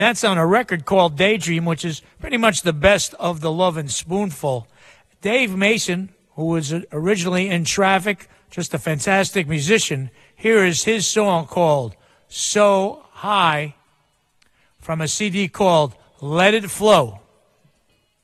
That's on a record called Daydream, which is pretty much the best of the Lovin' Spoonful. Dave Mason, who was originally in Traffic, just a fantastic musician, here is his song called So High from a CD called Let It Flow.